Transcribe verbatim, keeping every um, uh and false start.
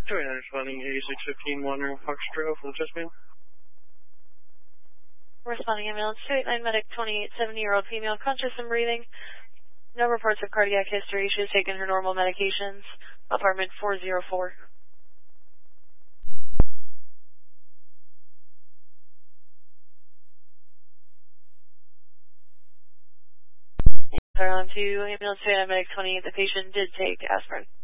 Joey, I'm responding eighty-six fifteen Wanner Foxtrot for the chest pain. Responding ambulance two eight nine medic twenty-eight seventy-year-old female, conscious and breathing. No reports of cardiac history. She has taken her normal medications. Apartment four oh four. Alarm two, ambulance two eight nine medic twenty-eight. The patient did take aspirin.